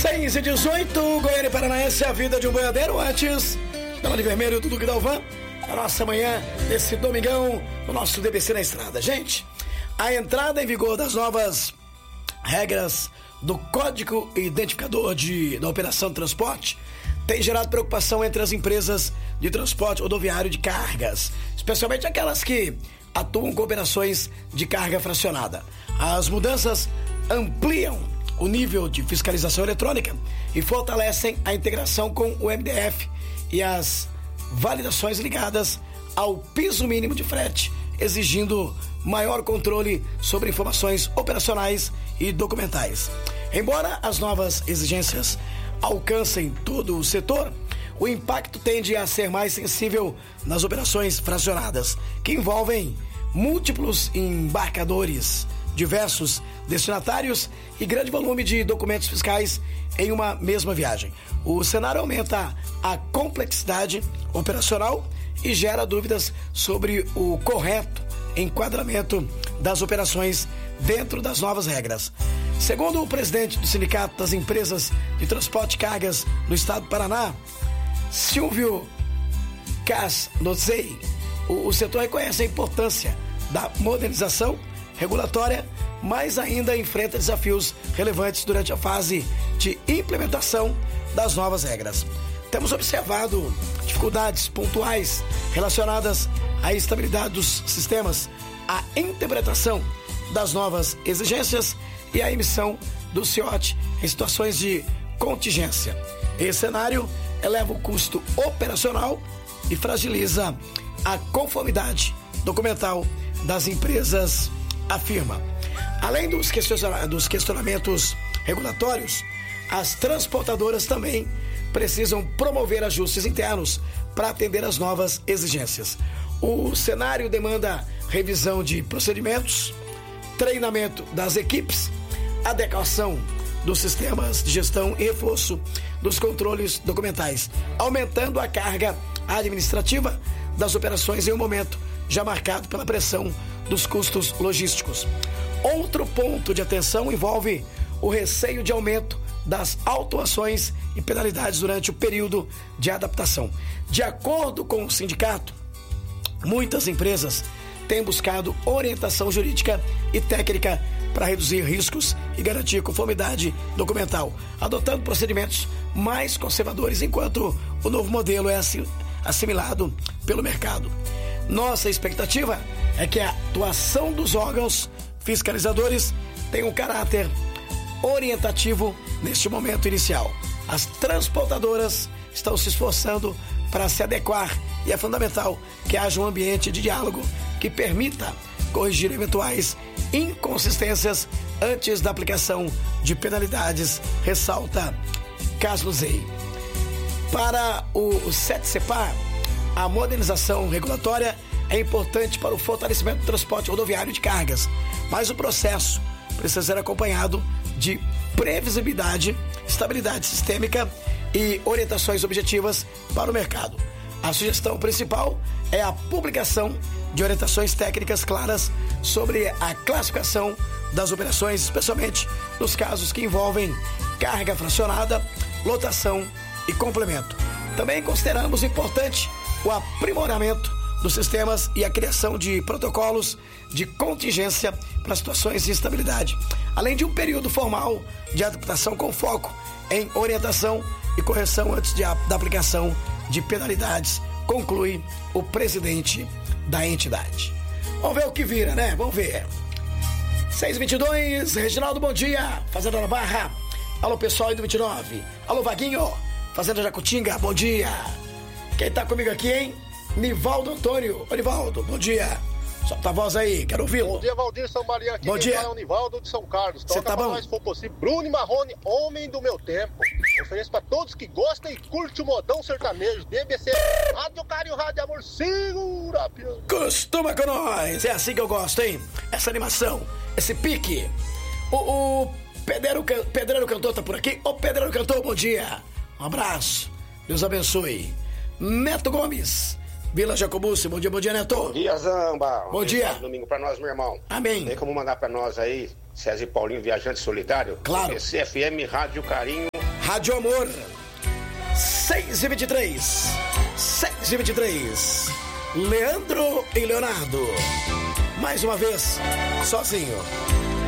6h18, Goiânia e Paranaense, a vida de um boiadeiro. Antes, Bela de Vermelho do Duque Dalvan, a nossa manhã desse domingão, no nosso DBC na estrada. Gente, a entrada em vigor das novas regras do Código Identificador da Operação de Transporte tem gerado preocupação entre as empresas de transporte rodoviário de cargas, especialmente aquelas que atuam com operações de carga fracionada. As mudanças ampliam o nível de fiscalização eletrônica e fortalecem a integração com o MDF e as validações ligadas ao piso mínimo de frete, exigindo maior controle sobre informações operacionais e documentais. Embora as novas exigências alcancem todo o setor, o impacto tende a ser mais sensível nas operações fracionadas, que envolvem múltiplos embarcadores, diversos destinatários e grande volume de documentos fiscais em uma mesma viagem. O cenário aumenta a complexidade operacional e gera dúvidas sobre o correto enquadramento das operações dentro das novas regras. Segundo o presidente do Sindicato das Empresas de Transporte de Cargas no estado do Paraná, Silvio Casnozei, o setor reconhece a importância da modernização regulatória, mas ainda enfrenta desafios relevantes durante a fase de implementação das novas regras. Temos observado dificuldades pontuais relacionadas à estabilidade dos sistemas, à interpretação das novas exigências e à emissão do CIOT em situações de contingência. Esse cenário eleva o custo operacional e fragiliza a conformidade documental das empresas, afirma. Além dos questionamentos regulatórios, as transportadoras também precisam promover ajustes internos para atender às novas exigências. O cenário demanda revisão de procedimentos, treinamento das equipes, adequação dos sistemas de gestão e reforço dos controles documentais, aumentando a carga administrativa das operações em um momento já marcado pela pressão dos custos logísticos. Outro ponto de atenção envolve o receio de aumento das autuações e penalidades durante o período de adaptação. De acordo com o sindicato, muitas empresas têm buscado orientação jurídica e técnica para reduzir riscos e garantir conformidade documental, adotando procedimentos mais conservadores, enquanto o novo modelo é assimilado pelo mercado. Nossa expectativa é que a atuação dos órgãos fiscalizadores tenha um caráter orientativo neste momento inicial. As transportadoras estão se esforçando para se adequar e é fundamental que haja um ambiente de diálogo que permita corrigir eventuais inconsistências antes da aplicação de penalidades, ressalta Casnozei. Para o SETCEPAR, a modernização regulatória é importante para o fortalecimento do transporte rodoviário de cargas, mas o processo precisa ser acompanhado de previsibilidade, estabilidade sistêmica e orientações objetivas para o mercado. A sugestão principal é a publicação de orientações técnicas claras sobre a classificação das operações, especialmente nos casos que envolvem carga fracionada, lotação e complemento. Também consideramos importante o aprimoramento dos sistemas e a criação de protocolos de contingência para situações de instabilidade, além de um período formal de adaptação com foco em orientação e correção antes da aplicação de penalidades, conclui o presidente da entidade. Vamos ver o que vira, né? Vamos ver. 6h22, Reginaldo, bom dia. Fazenda da Barra. Alô, pessoal aí do 29. Alô, Vaguinho. Fazenda Jacutinga, bom dia. Quem tá comigo aqui, hein? Nivaldo Antônio. Ô, Nivaldo, bom dia. Solta a voz aí, quero ouvi-lo. Bom dia, Valdir São Maria. Aqui bom dia. É o Nivaldo de São Carlos. Você tá bom? Nós, se for possível, Bruno e Marrone, homem do meu tempo. Ofereço pra todos que gostam e curtem o modão sertanejo. DBC, Rádio Carinho, Rádio Amor, segura, piano. Costuma com nós. É assim que eu gosto, hein? Essa animação, esse pique. O Pedreiro Cantor tá por aqui. Ô, Pedreiro Cantor, bom dia. Um abraço. Deus abençoe. Neto Gomes, Vila Jacobucci, bom dia, Neto. Bom dia, Zamba. Bom dia. Domingo pra nós, meu irmão. Amém. Tem como mandar pra nós aí, César e Paulinho, Viajante Solidário? Claro. CFM Rádio Carinho, Rádio Amor. 6h23. Leandro e Leonardo. Mais uma vez, sozinho.